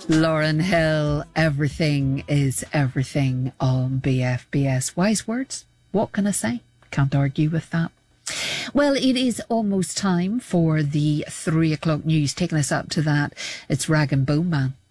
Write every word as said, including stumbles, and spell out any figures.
Lauren Hill, everything is everything on B F B S. Wise words. What can I say? Can't argue with that. Well, it is almost time for the three o'clock news. Taking us up to that, it's Rag and Bone Man.